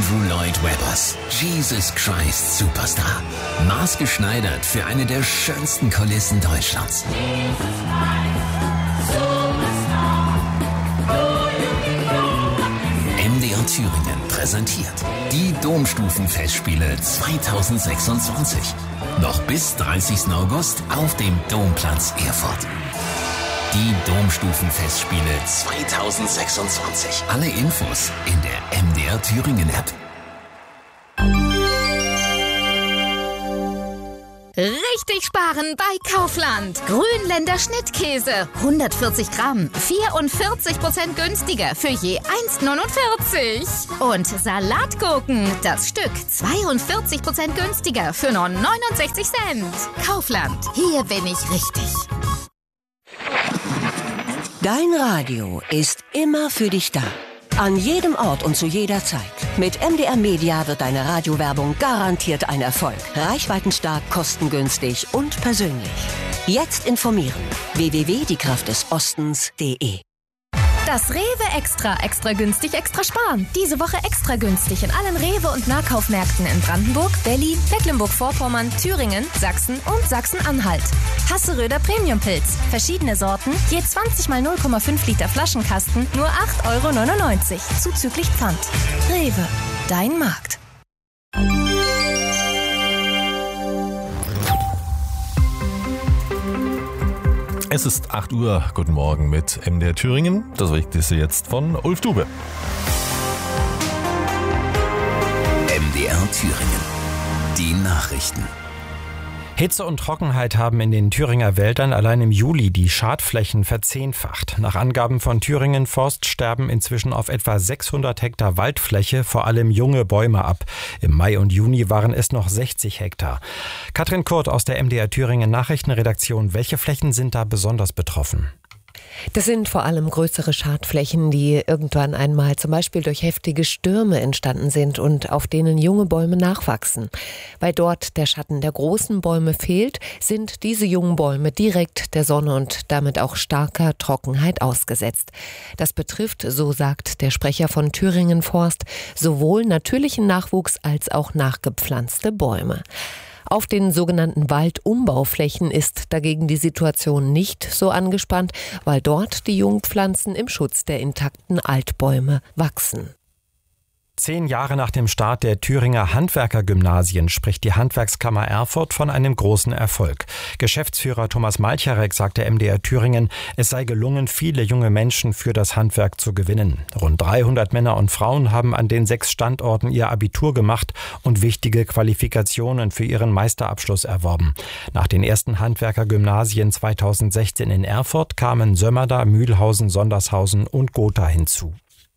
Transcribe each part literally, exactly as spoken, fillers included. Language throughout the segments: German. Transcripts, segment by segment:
Andrew Lloyd Webbers Jesus Christ Superstar. Maßgeschneidert für eine der schönsten Kulissen Deutschlands. M D R Thüringen präsentiert die Domstufenfestspiele zweitausendsechsundzwanzig. Noch bis dreißigsten August auf dem Domplatz Erfurt. Die Domstufenfestspiele zweitausendsechsundzwanzig. Alle Infos in der M D R Thüringen App. Richtig sparen bei Kaufland. Grünländer Schnittkäse. hundertvierzig Gramm. vierundvierzig Prozent günstiger für je eins Komma neunundvierzig. Und Salatgurken. Das Stück zweiundvierzig Prozent günstiger für nur neunundsechzig Cent. Kaufland. Hier bin ich richtig. Dein Radio ist immer für dich da. An jedem Ort und zu jeder Zeit. Mit M D R Media wird deine Radiowerbung garantiert ein Erfolg. Reichweitenstark, kostengünstig und persönlich. Jetzt informieren. w w w punkt die kraft des ostens punkt de. Das Rewe Extra, extra günstig, extra sparen. Diese Woche extra günstig in allen Rewe- und Nahkaufmärkten in Brandenburg, Berlin, Mecklenburg-Vorpommern, Thüringen, Sachsen und Sachsen-Anhalt. Hasseröder Premiumpilz. Verschiedene Sorten, je zwanzig mal null Komma fünf Liter Flaschenkasten, nur acht Euro neunundneunzig, zuzüglich Pfand. Rewe, dein Markt. Es ist acht Uhr. Guten Morgen mit M D R Thüringen. Das Wichtigste jetzt von Ulf Dube. M D R Thüringen. Die Nachrichten. Hitze und Trockenheit haben in den Thüringer Wäldern allein im Juli die Schadflächen verzehnfacht. Nach Angaben von Thüringen Forst sterben inzwischen auf etwa sechshundert Hektar Waldfläche vor allem junge Bäume ab. Im Mai und Juni waren es noch sechzig Hektar. Katrin Kurt aus der M D R Thüringen Nachrichtenredaktion. Welche Flächen sind da besonders betroffen? Das sind vor allem größere Schadflächen, die irgendwann einmal zum Beispiel durch heftige Stürme entstanden sind und auf denen junge Bäume nachwachsen. Weil dort der Schatten der großen Bäume fehlt, sind diese jungen Bäume direkt der Sonne und damit auch starker Trockenheit ausgesetzt. Das betrifft, so sagt der Sprecher von Thüringen Forst, sowohl natürlichen Nachwuchs als auch nachgepflanzte Bäume. Auf den sogenannten Waldumbauflächen ist dagegen die Situation nicht so angespannt, weil dort die Jungpflanzen im Schutz der intakten Altbäume wachsen. Zehn Jahre nach dem Start der Thüringer Handwerkergymnasien spricht die Handwerkskammer Erfurt von einem großen Erfolg. Geschäftsführer Thomas Malcharek sagte M D R Thüringen, es sei gelungen, viele junge Menschen für das Handwerk zu gewinnen. Rund dreihundert Männer und Frauen haben an den sechs Standorten ihr Abitur gemacht und wichtige Qualifikationen für ihren Meisterabschluss erworben. Nach den ersten Handwerkergymnasien zweitausendsechzehn in Erfurt kamen Sömmerda, Mühlhausen, Sondershausen und Gotha hinzu.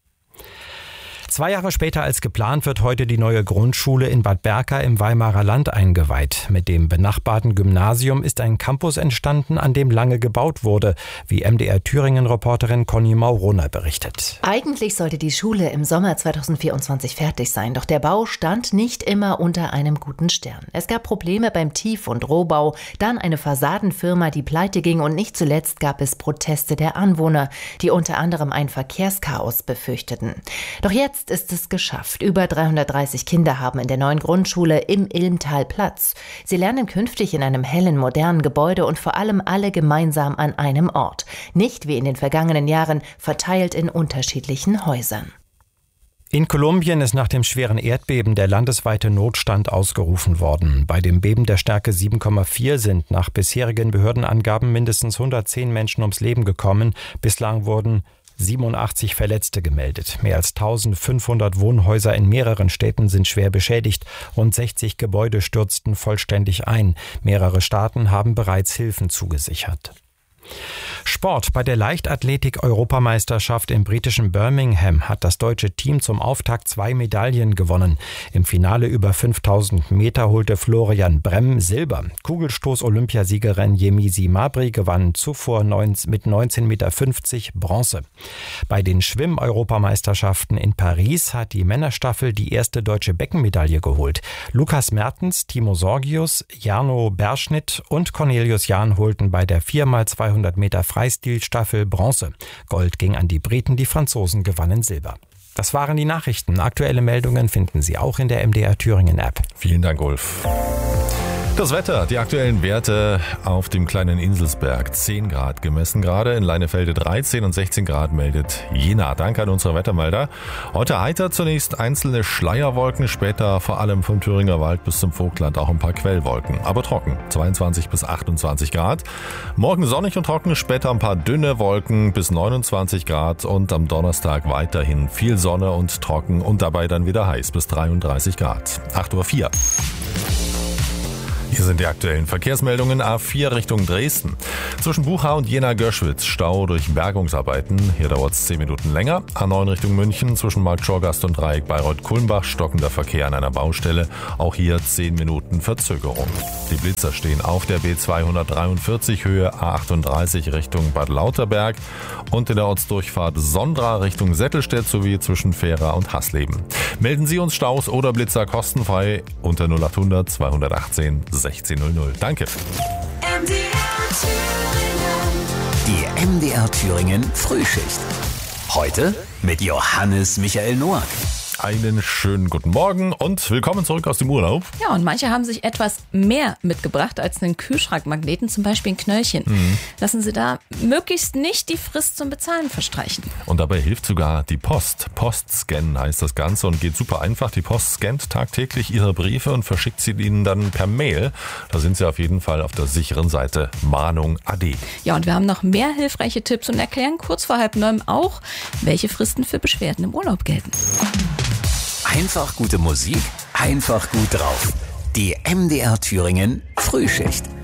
Zwei Jahre später als geplant wird heute die neue Grundschule in Bad Berka im Weimarer Land eingeweiht. Mit dem benachbarten Gymnasium ist ein Campus entstanden, an dem lange gebaut wurde, wie M D R Thüringen-Reporterin Conny Mauroner berichtet. Eigentlich sollte die Schule im Sommer zweitausendvierundzwanzig fertig sein, doch der Bau stand nicht immer unter einem guten Stern. Es gab Probleme beim Tief- und Rohbau, dann eine Fassadenfirma, die pleite ging und nicht zuletzt gab es Proteste der Anwohner, die unter anderem ein Verkehrschaos befürchteten. Doch jetzt ist es geschafft. Über dreihundertdreißig Kinder haben in der neuen Grundschule im Ilmtal Platz. Sie lernen künftig in einem hellen, modernen Gebäude und vor allem alle gemeinsam an einem Ort. Nicht wie in den vergangenen Jahren verteilt in unterschiedlichen Häusern. In Kolumbien ist nach dem schweren Erdbeben der landesweite Notstand ausgerufen worden. Bei dem Beben der Stärke sieben Komma vier sind nach bisherigen Behördenangaben mindestens hundertzehn Menschen ums Leben gekommen. Bislang wurden siebenundachtzig Verletzte gemeldet. Mehr als eintausendfünfhundert Wohnhäuser in mehreren Städten sind schwer beschädigt. Rund sechzig Gebäude stürzten vollständig ein. Mehrere Staaten haben bereits Hilfen zugesichert. Sport. Bei der Leichtathletik-Europameisterschaft im britischen Birmingham hat das deutsche Team zum Auftakt zwei Medaillen gewonnen. Im Finale über fünftausend Meter holte Florian Bremm Silber. Kugelstoß-Olympiasiegerin Yemisi Mabry gewann zuvor mit neunzehn Komma fünfzig Meter Bronze. Bei den Schwimm-Europameisterschaften in Paris hat die Männerstaffel die erste deutsche Beckenmedaille geholt. Lukas Mertens, Timo Sorgius, Jarno Berschnitt und Cornelius Jahn holten bei der vier mal zweihundert Meter Freistilstaffel Bronze. Gold ging an die Briten, die Franzosen gewannen Silber. Das waren die Nachrichten. Aktuelle Meldungen finden Sie auch in der M D R Thüringen App. Vielen Dank, Ulf. Das Wetter, die aktuellen Werte auf dem kleinen Inselsberg. zehn Grad gemessen gerade, in Leinefelde dreizehn und sechzehn Grad meldet Jena. Danke an unsere Wettermelder. Heute heiter, zunächst einzelne Schleierwolken, später vor allem vom Thüringer Wald bis zum Vogtland auch ein paar Quellwolken. Aber trocken, zweiundzwanzig bis achtundzwanzig Grad. Morgen sonnig und trocken, später ein paar dünne Wolken bis neunundzwanzig Grad und am Donnerstag weiterhin viel Sonne und trocken und dabei dann wieder heiß bis dreiunddreißig Grad. acht Uhr vier. Hier sind die aktuellen Verkehrsmeldungen. A vier Richtung Dresden. Zwischen Buchau und Jena-Görschwitz Stau durch Bergungsarbeiten. Hier dauert es zehn Minuten länger. A neun Richtung München zwischen Markt-Schorgast und Dreieck Bayreuth-Kulmbach stockender Verkehr an einer Baustelle. Auch hier zehn Minuten Verzögerung. Die Blitzer stehen auf der B zweihundertdreiundvierzig Höhe A achtunddreißig Richtung Bad Lauterberg und in der Ortsdurchfahrt Sondra Richtung Settelstedt sowie zwischen Fehra und Hasleben. Melden Sie uns Staus oder Blitzer kostenfrei unter null achthundert zweihundertachtzehn sechzehn null null. Danke. M D R Thüringen. Die M D R Thüringen Frühschicht. Heute mit Johannes Michael Noack. Einen schönen guten Morgen und willkommen zurück aus dem Urlaub. Ja, und manche haben sich etwas mehr mitgebracht als einen Kühlschrankmagneten, zum Beispiel ein Knöllchen. Mhm. Lassen Sie da möglichst nicht die Frist zum Bezahlen verstreichen. Und dabei hilft sogar die Post. Postscan heißt das Ganze und geht super einfach. Die Post scannt tagtäglich Ihre Briefe und verschickt sie Ihnen dann per Mail. Da sind Sie auf jeden Fall auf der sicheren Seite. Mahnung ade. Ja, und wir haben noch mehr hilfreiche Tipps und erklären kurz vor halb neun auch, welche Fristen für Beschwerden im Urlaub gelten. Einfach gute Musik, einfach gut drauf. Die M D R Thüringen Frühschicht.